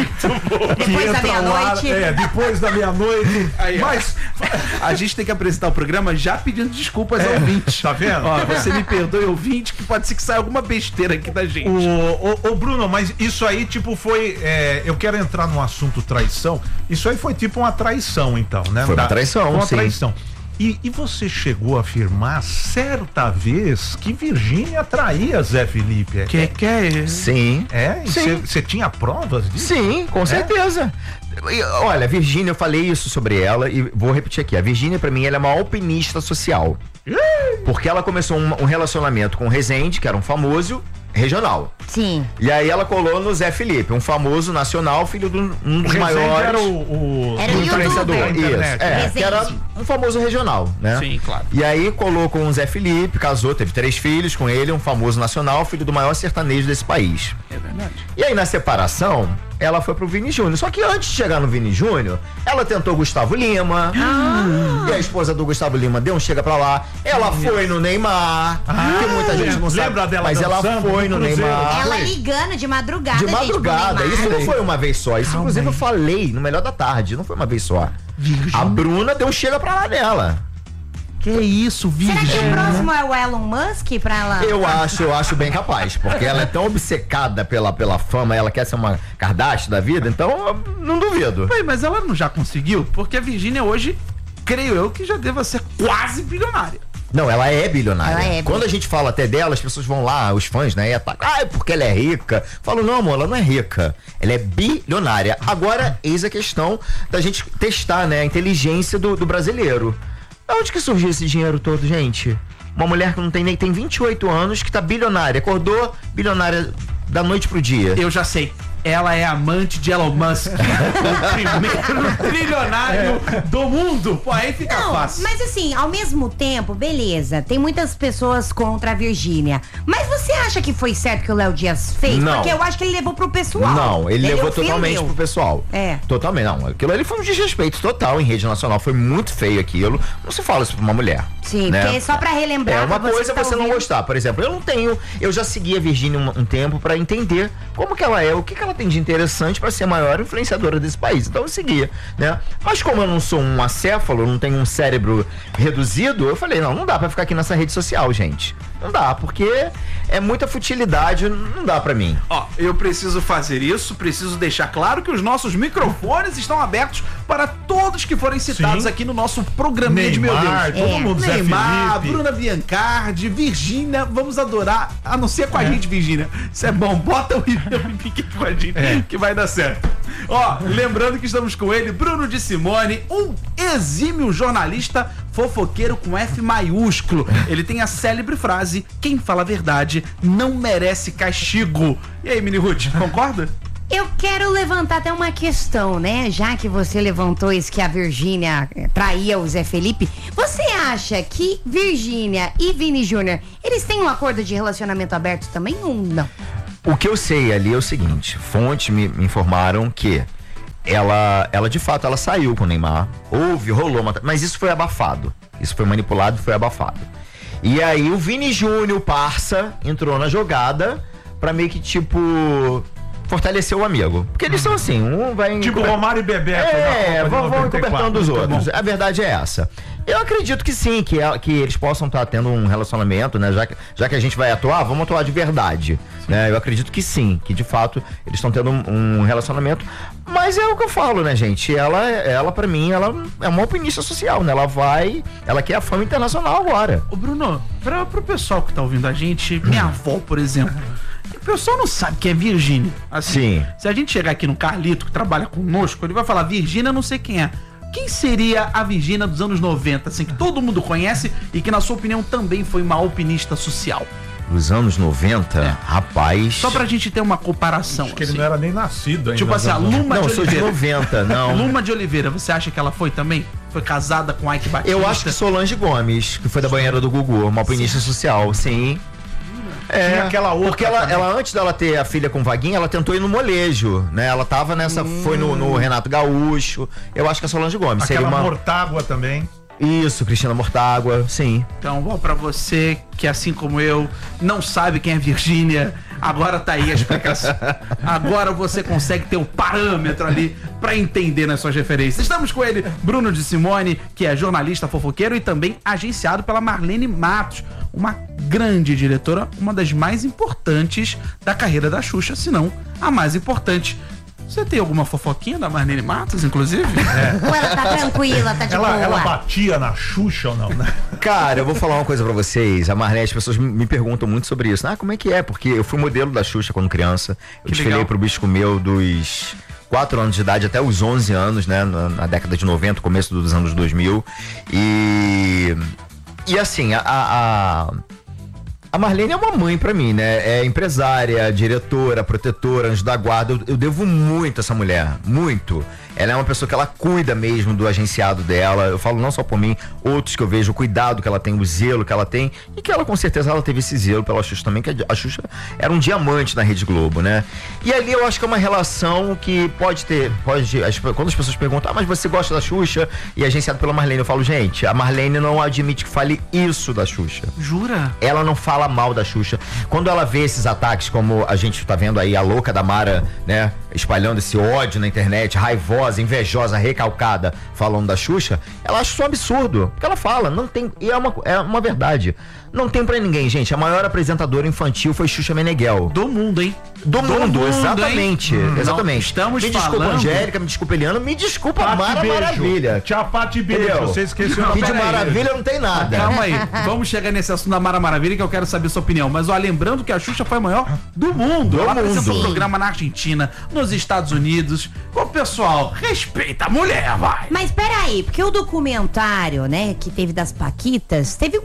Depois da meia-noite. Depois da meia-noite. Mas a gente tem que apresentar o programa já pedindo desculpas ao ouvinte. Tá vendo? Ó, você me perdoe, ouvinte, que pode ser que saia alguma besteira aqui da gente. Ô Bruno, mas isso aí foi... eu quero entrar no assunto traição. Isso aí foi tipo uma traição, então, né? Foi uma traição, uma sim. traição. E você chegou a afirmar certa vez que Virgínia traía Zé Felipe. Que é isso? Sim. Você tinha provas disso? Sim, com certeza. Olha, Virgínia, eu falei isso sobre ela e vou repetir aqui. A Virgínia, pra mim, ela é uma alpinista social. Porque ela começou um relacionamento com o Rezende, que era um famoso regional. Sim. E aí ela colou no Zé Felipe, um famoso nacional, filho de um dos maiores. Era o influenciador. Isso. Que era um famoso regional, né? Sim, claro. E aí colou com o Zé Felipe, casou, teve 3 filhos com ele, um famoso nacional, filho do maior sertanejo desse país. É verdade. E aí na separação, ela foi pro Vini Júnior. Só que antes de chegar no Vini Júnior, ela tentou Gustavo Lima. E a esposa do Gustavo Lima deu um chega pra lá. Ela foi no Neymar. Que muita gente não sabe. Lembra dela mas ela foi no Neymar. Ela ligando de madrugada. De madrugada. Gente, Isso não foi uma vez só. Isso, inclusive, eu falei no Melhor da Tarde. Não foi uma vez só. A Bruna deu um chega pra lá dela. Que isso, Virgínia? Será que o próximo é o Elon Musk pra ela? Eu acho bem capaz, porque ela é tão obcecada pela fama, ela quer ser uma Kardashian da vida, então eu não duvido. Mas ela não já conseguiu? Porque a Virgínia hoje, creio eu, que já deva ser quase bilionária. Não, ela é bilionária. Ela é Quando a gente fala até dela, as pessoas vão lá, os fãs, né, e atacam. Porque ela é rica. Falo, não, amor, ela não é rica. Ela é bilionária. Agora, eis a questão da gente testar, né, a inteligência do brasileiro. Da onde que surgiu esse dinheiro todo, gente? Uma mulher que não tem 28 anos, que tá bilionária. Acordou bilionária da noite pro dia. Eu já sei. Ela é amante de Elon Musk. O primeiro trilionário do mundo. Pô, aí fica fácil. Mas assim, ao mesmo tempo, beleza, tem muitas pessoas contra a Virgínia. Mas você acha que foi certo que o Léo Dias fez? Não. Porque eu acho que ele levou pro pessoal. Não, ele levou ofendeu. totalmente pro pessoal. Totalmente, não. Aquilo ali foi um desrespeito total em rede nacional. Foi muito feio aquilo. Não se fala isso pra uma mulher. Sim, né? porque só pra relembrar. Uma coisa é você não gostar. Por exemplo, eu já segui a Virgínia um tempo pra entender como que ela é, o que ela tem de interessante pra ser a maior influenciadora desse país. Então eu seguia, né? Mas como eu não sou um acéfalo, não tenho um cérebro reduzido, eu falei, não dá pra ficar aqui nessa rede social, gente. Não dá, porque é muita futilidade, não dá pra mim. Ó, eu preciso fazer isso, preciso deixar claro que os nossos microfones estão abertos para todos que forem citados aqui no nosso programinha de meu Deus. Todo mundo, Zé Neymar, Felipe. Bruna Biancardi, Virgínia, vamos adorar, a não ser com a gente, Virgínia. Isso é bom, bota o Pique com a gente. gente, que vai dar certo. Ó, lembrando que estamos com ele, Bruno de Simone, um exímio jornalista fofoqueiro com F maiúsculo. Ele tem a célebre frase: quem fala a verdade não merece castigo. E aí, Mini Ruth, concorda? Eu quero levantar até uma questão, né? Já que você levantou isso que a Virgínia traía o Zé Felipe, você acha que Virgínia e Vini Júnior, eles têm um acordo de relacionamento aberto também ou não? O que eu sei ali é o seguinte, fontes me informaram que ela de fato, ela saiu com o Neymar, rolou uma... Mas isso foi abafado, isso foi manipulado, foi abafado. E aí o Vini Júnior, o parça, entrou na jogada pra meio que fortalecer o amigo. Porque eles são assim, um vai... Tipo Romário e Bebeto. Vão encobertando os outros. A verdade é essa. Eu acredito que sim, que eles possam estar tendo um relacionamento, né? Já que a gente vai atuar, vamos atuar de verdade. Né? Eu acredito que sim, que de fato eles estão tendo um relacionamento. Mas é o que eu falo, né, gente? Ela pra mim, ela é uma alpinista social, né? Ela quer a fama internacional agora. Ô Bruno, pro pessoal que tá ouvindo a gente, minha avó, por exemplo, o pessoal não sabe que é Virgínia. Assim, sim. Se a gente chegar aqui no Carlito, que trabalha conosco, ele vai falar Virgínia, não sei quem é. Quem seria a Virgínia dos anos 90, assim, que todo mundo conhece e que, na sua opinião, também foi uma alpinista social? Dos anos 90? Rapaz... Só pra gente ter uma comparação. Acho que ele não era nem nascido ainda. Tipo assim, a Luma de Oliveira. Não, sou de 90, não. Luma de Oliveira, você acha que ela foi também? Foi casada com Ike Batista? Eu acho que Solange Gomes, que foi da banheira do Gugu, uma alpinista social, sim. Tinha aquela outra. Porque ela, antes dela ter a filha com Vaguinha, ela tentou ir no molejo, né? Ela tava nessa, foi no Renato Gaúcho. Eu acho que a Solange Gomes Aquela seria uma... Mortágua também. Isso, Cristina Mortágua, sim. Então, bom, pra você que, assim como eu, não sabe quem é Virgínia, agora tá aí a explicação. Agora você consegue ter o parâmetro ali pra entender nas suas referências. Estamos com ele, Bruno de Simone, que é jornalista fofoqueiro e também agenciado pela Marlene Matos, uma grande diretora, uma das mais importantes da carreira da Xuxa, se não a mais importante. Você tem alguma fofoquinha da Marlene Matos, inclusive? Ou ela tá tranquila, tá de boa? Ela batia na Xuxa ou não, né? Cara, eu vou falar uma coisa pra vocês. A Marlene, as pessoas me perguntam muito sobre isso. Como é que é? Porque eu fui modelo da Xuxa quando criança. Eu desfilei pro Bicho Comeu dos 4 anos de idade até os 11 anos, né? Na década de 90, começo dos anos 2000. E assim, a Marlene é uma mãe pra mim, né? É empresária, diretora, protetora, anjo da guarda. Eu devo muito a essa mulher, muito. Ela é uma pessoa que ela cuida mesmo do agenciado dela. Eu falo não só por mim, outros que eu vejo, o cuidado que ela tem, o zelo que ela tem. E que ela, com certeza, ela teve esse zelo pela Xuxa também, que a Xuxa era um diamante na Rede Globo, né? E ali eu acho que é uma relação que pode ter... Quando as pessoas perguntam, mas você gosta da Xuxa? E agenciado pela Marlene, eu falo, gente, a Marlene não admite que fale isso da Xuxa. Jura? Ela não fala mal da Xuxa. Quando ela vê esses ataques, como a gente tá vendo aí, a louca da Mara, né? Espalhando esse ódio na internet, raivosa, invejosa, recalcada, falando da Xuxa, ela acha isso um absurdo. Porque ela fala, não tem... E é uma verdade. Não tem pra ninguém, gente. A maior apresentadora infantil foi Xuxa Meneghel. Do mundo, hein? Do mundo, exatamente. Exatamente. Estamos me desculpa, Angélica, me desculpa, Eliana, me desculpa, Mara Maravilha. Tchau, Pati, beijo. Entendeu? Você esqueceu. Que de Maravilha não tem nada. Calma aí. Vamos chegar nesse assunto da Mara Maravilha que eu quero saber sua opinião. Mas, ó, lembrando que a Xuxa foi a maior do mundo. Ela apresentou um programa na Argentina, nos Estados Unidos. Ô, pessoal, respeita a mulher, vai. Mas peraí, porque o documentário, né, que teve das Paquitas, teve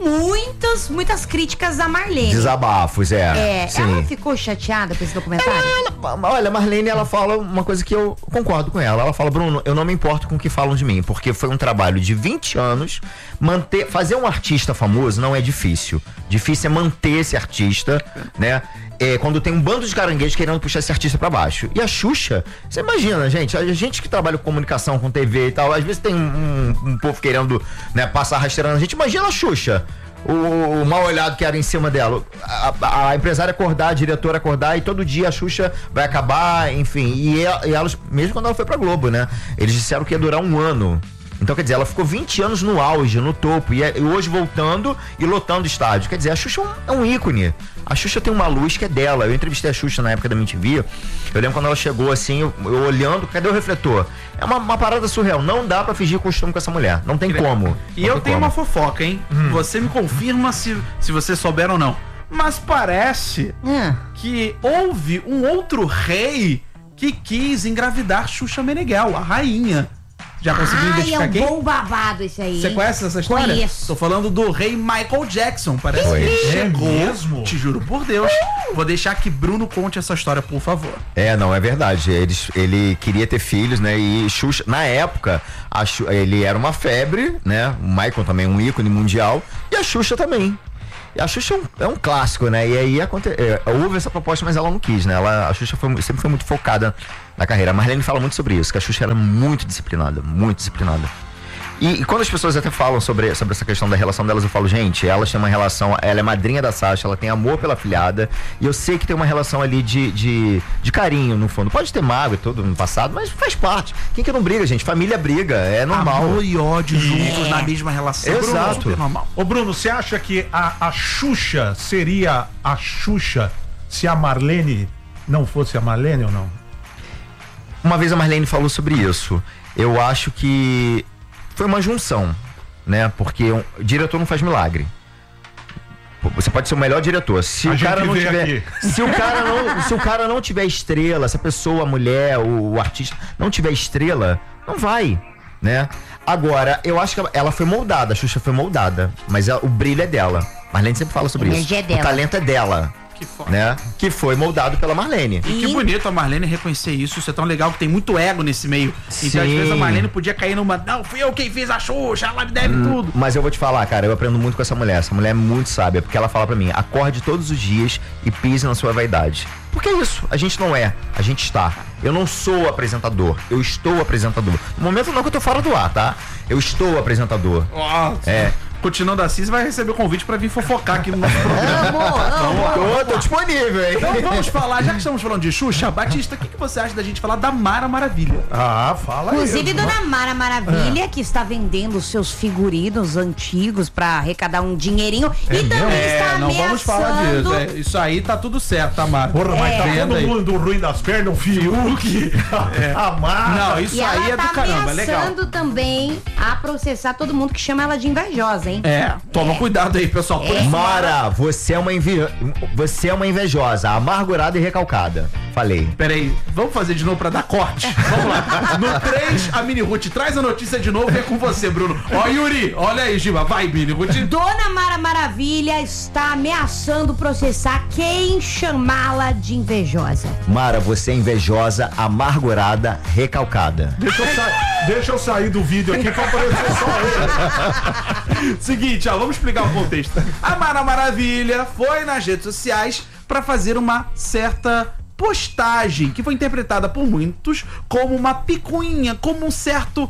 muitas críticas da Marlene. Desabafos, sim. Ela ficou chateada com esse documentário? Olha, a Marlene, ela fala uma coisa que eu concordo com ela. Ela fala, Bruno, eu não me importo com o que falam de mim, porque foi um trabalho de 20 anos. Fazer um artista famoso não é difícil. Difícil é manter esse artista, né? Quando tem um bando de caranguejos querendo puxar esse artista pra baixo. E a Xuxa, você imagina, gente, a gente que trabalha com comunicação, com TV e tal, às vezes tem um povo querendo, né, passar rasteirando a gente. Imagina a Xuxa. O mal olhado que era em cima dela, a empresária acordar, a diretora acordar, e todo dia a Xuxa vai acabar, enfim, e elas, mesmo quando ela foi pra Globo, né, eles disseram que ia durar 1 ano. Então, quer dizer, ela ficou 20 anos no auge, no topo, e hoje voltando e lotando estádio. Quer dizer, a Xuxa é um ícone. A Xuxa tem uma luz que é dela. Eu entrevistei a Xuxa na época da MTV. Eu lembro quando ela chegou assim, eu olhando, cadê o refletor? É uma parada surreal. Não dá pra fingir costume com essa mulher. Não tem como. E eu tenho uma fofoca, hein? Você me confirma se você souber ou não. Mas parece que houve um outro rei que quis engravidar Xuxa Meneghel, a rainha. Já conseguiu identificar quem? É um bom babado esse aí. Você conhece essa história? Conheço. Tô falando do rei Michael Jackson. Parece que ele chegou. Mesmo? Te juro por Deus. Vou deixar que Bruno conte essa história, por favor. Não, é verdade. Ele queria ter filhos, né? E Xuxa, na época, ele era uma febre, né? O Michael também, um ícone mundial. E a Xuxa também. E a Xuxa é um clássico, né? E aí houve essa proposta, mas ela não quis, né? A Xuxa sempre foi muito focada na carreira. A Marlene fala muito sobre isso, que a Xuxa era muito disciplinada, muito disciplinada. E quando as pessoas até falam sobre essa questão da relação delas, eu falo, gente, elas têm uma relação, ela é madrinha da Sasha, ela tem amor pela filhada, e eu sei que tem uma relação ali de carinho, no fundo. Pode ter mágoa e tudo no passado, mas faz parte. Quem que não briga, gente? Família briga, é normal. Amor e ódio juntos na mesma relação. Exato. Bruno, normal. Ô Bruno, você acha que a Xuxa seria a Xuxa se a Marlene não fosse a Marlene ou não? Uma vez a Marlene falou sobre isso. Eu acho que foi uma junção, né? Porque o diretor não faz milagre. Você pode ser o melhor diretor. Se o cara não tiver, se o cara não tiver estrela, se a pessoa, a mulher, o artista não tiver estrela, não vai, né? Agora, eu acho que ela foi moldada, a Xuxa foi moldada, mas o brilho é dela. Marlene sempre fala sobre isso. É dela. O talento é dela. Que foda. Né? Que foi moldado pela Marlene. E que bonito a Marlene reconhecer isso. Isso é tão legal que tem muito ego nesse meio. Sim. Então, às vezes, a Marlene podia cair numa. Não, fui eu quem fiz a Xuxa, ela me deve tudo. Mas eu vou te falar, cara, eu aprendo muito com essa mulher. Essa mulher é muito sábia, porque ela fala pra mim: acorde todos os dias e pise na sua vaidade. Porque é isso, a gente não é, a gente está. Eu não sou apresentador, eu estou apresentador. No momento não que eu tô fora do ar, tá? Eu estou apresentador. Nossa. Continuando assim, você vai receber o convite pra vir fofocar aqui no nosso programa. Tô disponível, hein? Então vamos falar, já que estamos falando de Xuxa, Batista, o que você acha da gente falar da Mara Maravilha? Fala aí. Inclusive, dona Mara Maravilha, que está vendendo os seus figurinos antigos pra arrecadar um dinheirinho e também está não ameaçando... vamos falar disso. Isso aí tá tudo certo, tá, Mara? Porra, mas tá todo mundo ruim das pernas, o Fiuk, a Mara. Não, isso aí é do caramba, é legal. Ela tá ameaçando também a processar todo mundo que chama ela de invejosa, hein? Toma cuidado aí, pessoal. Mara, você é uma invejosa, amargurada e recalcada. Falei. Peraí, vamos fazer de novo pra dar corte? Vamos lá. No 3, a Mini Ruth traz a notícia de novo e é com você, Bruno. Ó, Yuri, olha aí, Giba. Vai, Mini Ruth. Dona Mara Maravilha está ameaçando processar quem chamá-la de invejosa. Mara, você é invejosa, amargurada, recalcada. Deixa eu sair do vídeo aqui pra aparecer só ele. Seguinte, vamos explicar o contexto. A Mara Maravilha foi nas redes sociais pra fazer uma certa postagem que foi interpretada por muitos como uma picuinha, como um certo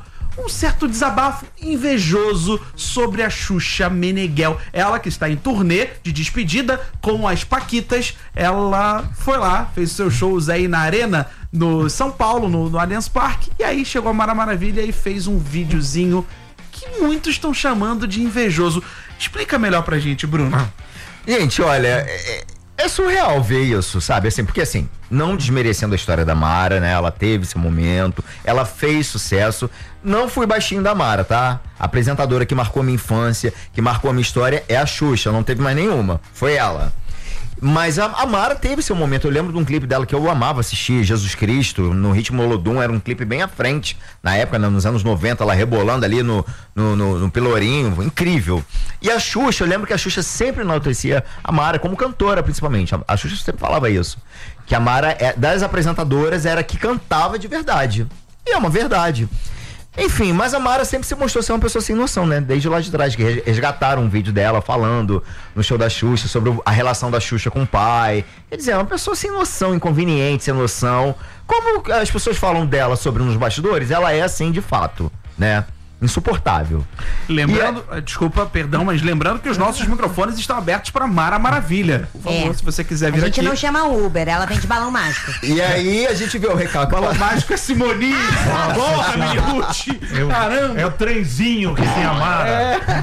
desabafo invejoso sobre a Xuxa Meneghel. Ela que está em turnê de despedida com as Paquitas, ela foi lá, fez seus shows aí na Arena, no São Paulo, no Allianz Parque, e aí chegou a Mara Maravilha e fez um videozinho que muitos estão chamando de invejoso. Explica melhor pra gente, Bruno. Gente, olha, é surreal ver isso, sabe? Assim, porque assim, não desmerecendo a história da Mara, né? Ela teve esse momento, ela fez sucesso. Não fui baixinho da Mara, tá? A apresentadora que marcou minha infância, que marcou a minha história é a Xuxa, não teve mais nenhuma. Foi ela. Mas a Mara teve seu momento. Eu lembro de um clipe dela que eu amava assistir, Jesus Cristo, no Ritmo Olodum. Era um clipe bem à frente. Na época, nos anos 90, ela rebolando ali no Pelourinho. Incrível. E a Xuxa, eu lembro que a Xuxa sempre enaltecia a Mara, como cantora, principalmente. A Xuxa sempre falava isso. Que a Mara, das apresentadoras, era a que cantava de verdade. E é uma verdade. Enfim, mas a Mara sempre se mostrou ser uma pessoa sem noção, né? Desde lá de trás, que resgataram um vídeo dela falando no show da Xuxa sobre a relação da Xuxa com o pai. Quer dizer, é uma pessoa sem noção, inconveniente, sem noção. Como as pessoas falam dela sobre nos bastidores, ela é assim de fato, né? Insuportável. Lembrando, desculpa, perdão, mas lembrando que os nossos microfones estão abertos para Mara Maravilha. Por favor, se você quiser vir aqui. A gente não chama Uber, ela vem de balão mágico. E aí a gente vê o recado. Balão mágico é Simoninho. Porra, Mini Ruth. Caramba. É o trenzinho que tem a Mara.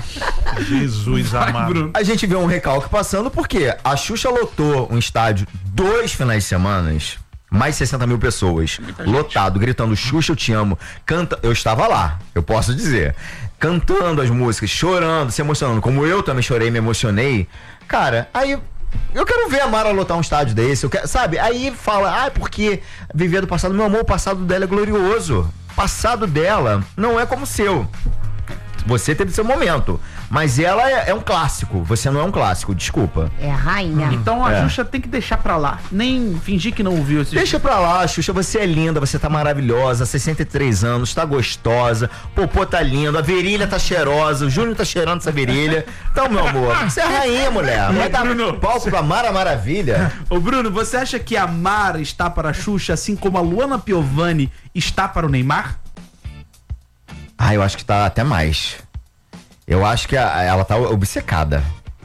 Jesus amado. A gente vê um recalque passando porque a Xuxa lotou um estádio 2 finais de semana. Mais 60 mil pessoas, lotado, gritando Xuxa, eu te amo. Eu estava lá, eu posso dizer. Cantando as músicas, chorando, se emocionando. Como eu também chorei, me emocionei. Cara, aí Eu quero ver a Mara lotar um estádio desse, eu quero, sabe? Aí fala, porque viver do passado. Meu amor, o passado dela é glorioso. O passado dela não é como o seu. Você teve seu momento, mas ela é um clássico. Você não é um clássico, desculpa. É a rainha. Então a Xuxa tem que deixar pra lá. Nem fingir que não ouviu esse. Deixa pra lá, Xuxa, você é linda, você tá maravilhosa, 63 anos, tá gostosa, Popô tá lindo, a virilha tá cheirosa, o Júnior tá cheirando essa virilha. Então, meu amor, você é a rainha, mulher. Vai dar palco pra Mara Maravilha. Ô, Bruno, você acha que a Mara está para a Xuxa, assim como a Luana Piovani está para o Neymar? Eu acho que tá até mais. Eu acho que ela tá obcecada.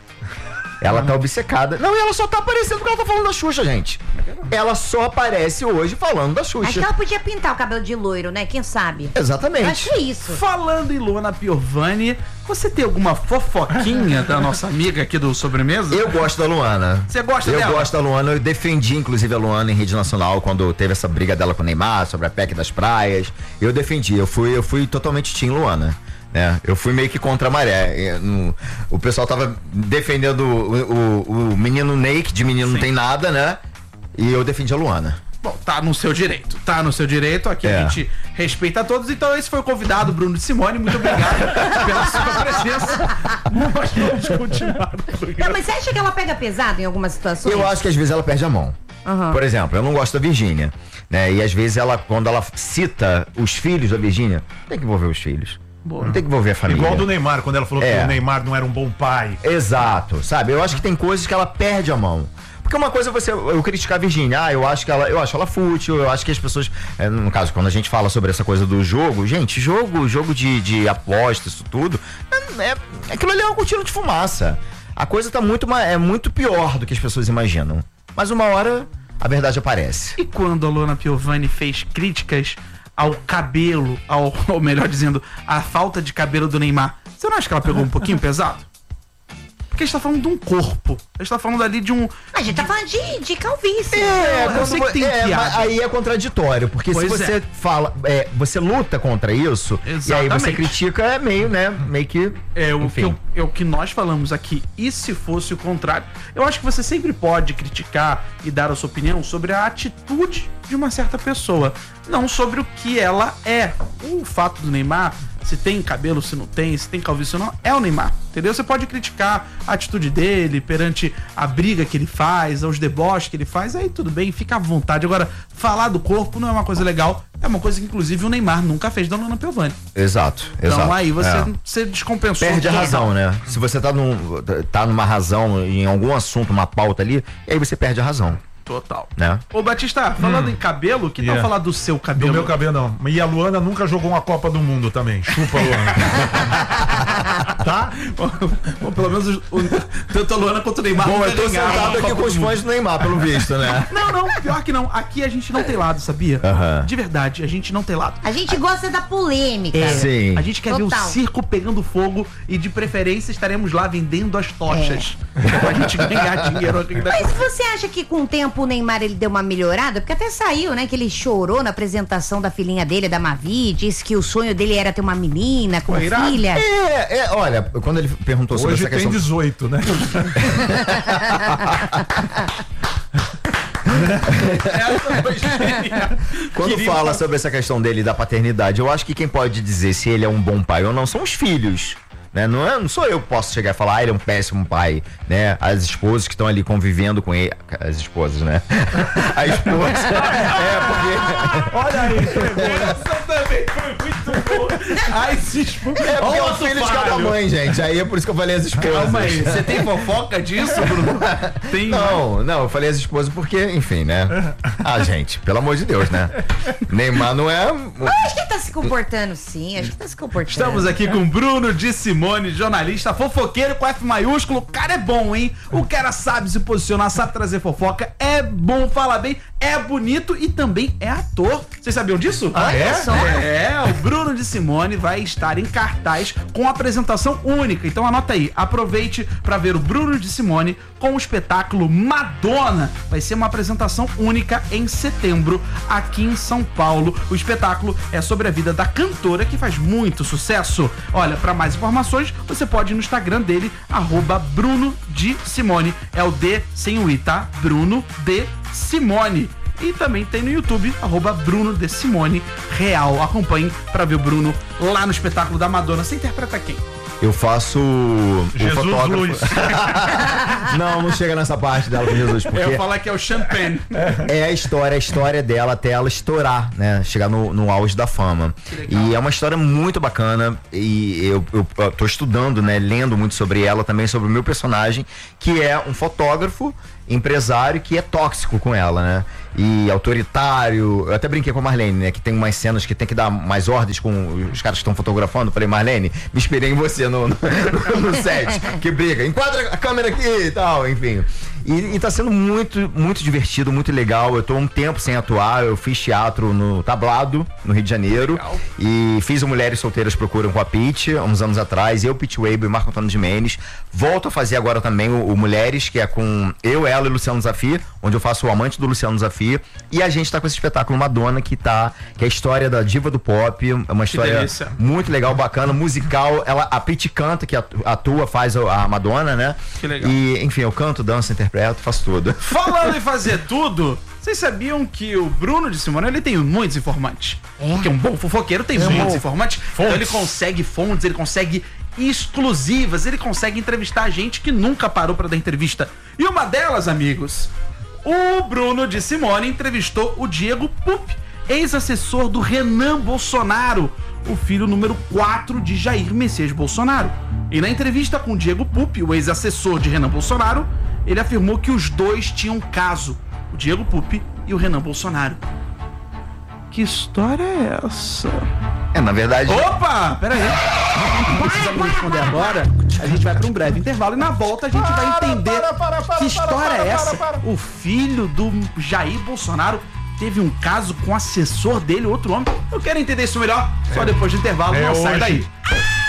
Ela tá obcecada. Não, e ela só tá aparecendo porque ela tá falando da Xuxa, gente. Ela só aparece hoje falando da Xuxa. Acho que ela podia pintar o cabelo de loiro, né? Quem sabe? Exatamente. Eu acho que é isso. Falando em Luana Piovani, você tem alguma fofoquinha da nossa amiga aqui do Sobremesa? Eu gosto da Luana. Você gosta dela? Eu gosto da Luana. Eu defendi, inclusive, a Luana em rede nacional quando teve essa briga dela com o Neymar sobre a PEC das praias. Eu defendi. Eu fui totalmente team Luana. Eu fui meio que contra a maré. O pessoal tava defendendo o menino Ney, que de menino Sim. Não tem nada, né? E eu defendi a Luana. Bom, tá no seu direito. Tá no seu direito. Aqui a gente respeita a todos. Então esse foi o convidado, Bruno de Simone. Muito obrigado pela sua presença. Nós vamos continuar no programa. Mas você acha que ela pega pesado em algumas situações? Eu acho que às vezes ela perde a mão. Por exemplo, eu não gosto da Virgínia, né? E às vezes quando ela cita os filhos da Virgínia, tem que envolver os filhos. Boa. Não tem que envolver a família. Igual do Neymar, quando ela falou que o Neymar não era um bom pai. Exato, sabe? Eu acho que tem coisas que ela perde a mão. Porque uma coisa é eu criticar a Virgínia, eu acho ela fútil, eu acho que as pessoas, no caso, quando a gente fala sobre essa coisa do jogo, gente, jogo de aposta, isso tudo, aquilo ali é uma cortina de fumaça. A coisa tá muito pior do que as pessoas imaginam. Mas uma hora a verdade aparece. E quando a Luana Piovani fez críticas ao cabelo, ou melhor dizendo, a falta de cabelo do Neymar, você não acha que ela pegou um pouquinho pesado? Porque a gente tá falando de um corpo. A gente tá falando ali de um... A gente tá falando de calvície. Eu sei que tem piada. Aí é contraditório, porque se você fala... você luta contra isso, exatamente. E aí você critica, meio que... O que nós falamos aqui. E se fosse o contrário? Eu acho que você sempre pode criticar e dar a sua opinião sobre a atitude de uma certa pessoa, não sobre o que ela é. O fato do Neymar, se tem cabelo, se não tem, se tem calvície ou não, é o Neymar, entendeu? Você pode criticar a atitude dele perante a briga que ele faz, os deboches que ele faz, aí tudo bem, fica à vontade. Agora, falar do corpo não é uma coisa legal, é uma coisa que inclusive o Neymar nunca fez da Luana Piovani. Exato. Então aí você descompensou. Perde a razão, né? Se você tá numa razão, em algum assunto, uma pauta ali, e aí você perde a razão. Total. Né? Ô Batista, falando em cabelo, que tal falar do seu cabelo? Do meu cabelo não. E a Luana nunca jogou uma Copa do Mundo também. Chupa, Luana. Tá? Bom, pelo menos tanto a Luana quanto o Neymar. Bom, eu tô sentado aqui com os fãs do Neymar, pelo visto, né? Não, pior que não. Aqui a gente não tem lado, sabia? De verdade, a gente não tem lado. A gente gosta da polêmica. Sim. A gente quer ver o circo pegando fogo e de preferência estaremos lá vendendo as tochas. Pra gente ganhar dinheiro aqui. Mas você acha que com o tempo o Neymar ele deu uma melhorada? Porque até saiu, né? Que ele chorou na apresentação da filhinha dele, da Mavi, disse que o sonho dele era ter uma menina com filha. Olha, quando ele perguntou sobre essa questão... Hoje tem 18, né? Quando fala sobre essa questão dele da paternidade, eu acho que quem pode dizer se ele é um bom pai ou não são os filhos. Né? Não sou eu que posso chegar e falar, ele é um péssimo pai, né? As esposas que estão ali convivendo com ele. As esposas, né? A esposa. Porque. Olha aí, essa também foi muito boa. As esposas. Porque é um filho de cada mãe, gente. Aí é por isso que eu falei as esposas. Calma aí, você tem fofoca disso, Bruno? Tem. Não, eu falei as esposas porque, enfim, né? Gente, pelo amor de Deus, né? Neymar não é. Acho que ele tá se comportando, sim. Acho que tá se comportando. Estamos aqui com Bruno de Simone, jornalista, fofoqueiro com F maiúsculo. O cara é bom, hein? O cara sabe se posicionar, sabe trazer fofoca, é bom, fala bem, é bonito e também é ator. Vocês sabiam disso? Ah, é? O Bruno de Simone vai estar em cartaz com apresentação única. Então anota aí, aproveite para ver o Bruno de Simone com o espetáculo Madonna. Vai ser uma apresentação única em setembro aqui em São Paulo. O espetáculo é sobre a vida da cantora que faz muito sucesso. Olha, para mais informações, você pode ir no Instagram dele, @Bruno de Simone. É o D sem o I, tá? Bruno de Simone. E também tem no YouTube, @Bruno de Simone Real. Acompanhe pra ver o Bruno lá no espetáculo da Madonna. Você interpreta quem? Eu faço o Jesus fotógrafo. Luiz. Não chega nessa parte dela com Jesus. Porque Eu ia falar que é o Champagne. é a história dela até ela estourar, né? Chegar no auge da fama. E é uma história muito bacana. E eu tô estudando, né? Lendo muito sobre ela, também sobre o meu personagem, que é um fotógrafo, empresário que é tóxico com ela, né? E autoritário. Eu até brinquei com a Marlene, né? Que tem umas cenas que tem que dar mais ordens com os caras que estão fotografando. Eu falei, Marlene, me inspirei em você no set. Que briga, enquadra a câmera aqui e tal, enfim. E tá sendo muito, muito divertido, muito legal. Eu tô um tempo sem atuar. Eu fiz teatro no Tablado, no Rio de Janeiro. Legal. E fiz o Mulheres Solteiras Procuram com a Pitty, uns anos atrás. Eu, Pitty Weibo e Marco Antônio de Mendes. Volto a fazer agora também o Mulheres, que é com eu, ela e Luciano Zafi, onde eu faço o amante do Luciano Zafi. E a gente tá com esse espetáculo Madonna, que é a história da diva do pop. É uma história muito legal, bacana, musical. A Pitty canta, que atua, faz a Madonna, né? Que legal. E, enfim, eu canto, danço, interpreto, faço tudo. Falando em fazer tudo, vocês sabiam que o Bruno de Simone, ele tem muitos informantes? Porque um bom fofoqueiro tem muitos informantes. Então ele consegue fontes, ele consegue exclusivas, ele consegue entrevistar gente que nunca parou pra dar entrevista. E uma delas, amigos, o Bruno de Simone entrevistou o Diego Pupi, ex-assessor do Renan Bolsonaro, o filho número 4 de Jair Messias Bolsonaro. E na entrevista com o Diego Pupi, o ex-assessor de Renan Bolsonaro, ele afirmou que os dois tinham caso, o Diego Pupi e o Renan Bolsonaro. Que história é essa? Na verdade... Opa! Pera aí. Não precisamos responder agora. A gente vai para um breve intervalo e na volta a gente vai entender que história é essa. O filho do Jair Bolsonaro teve um caso com o assessor dele, outro homem. Eu quero entender isso melhor só depois do intervalo. Não sai daí.